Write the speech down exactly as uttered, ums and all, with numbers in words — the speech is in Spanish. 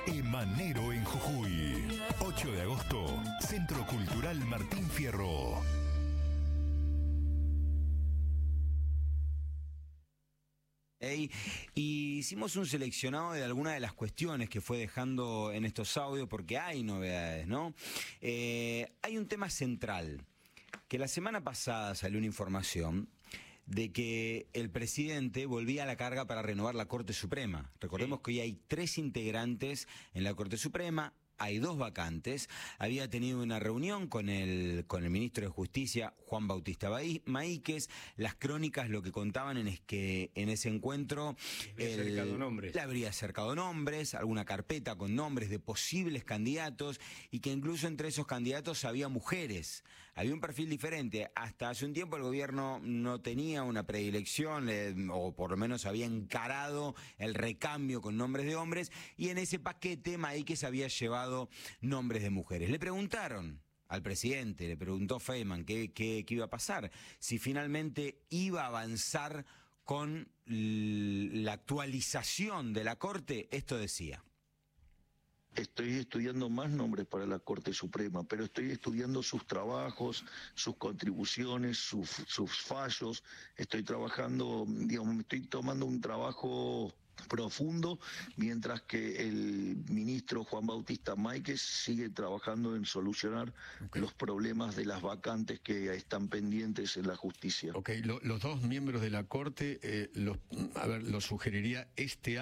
Emanero en Jujuy. ocho de agosto, Centro Cultural Martín Fierro. Hey, y hicimos un seleccionado de algunas de las cuestiones que fue dejando en estos audios, porque hay novedades, ¿no? Eh, hay un tema central, que la semana pasada salió una información de que el presidente volvía a la carga para renovar la Corte Suprema. Recordemos sí. que hoy hay tres integrantes en la Corte Suprema. Hay dos vacantes. Había tenido una reunión con el, con el ministro de Justicia, Juan Bautista Maíquez. Las crónicas lo que contaban es que en ese encuentro le habría acercado nombres. Le habría acercado nombres, alguna carpeta con nombres de posibles candidatos, y que incluso entre esos candidatos había mujeres. Había un perfil diferente. Hasta hace un tiempo el gobierno no tenía una predilección, eh, o por lo menos había encarado el recambio con nombres de hombres, y en ese paquete Maíquez había llevado nombres de mujeres. Le preguntaron al presidente, le preguntó Feynman qué, qué, qué iba a pasar, si finalmente iba a avanzar con la actualización de la Corte. Esto decía: estoy estudiando más nombres para la Corte Suprema, pero estoy estudiando sus trabajos, sus contribuciones, sus, sus fallos. Estoy trabajando, digamos, me estoy tomando un trabajo profundo, mientras que el ministro Juan Bautista Maíquez sigue trabajando en solucionar okay. los problemas de las vacantes que están pendientes en la justicia. Ok, lo, los dos miembros de la Corte, eh, los, a ver, los sugeriría este año.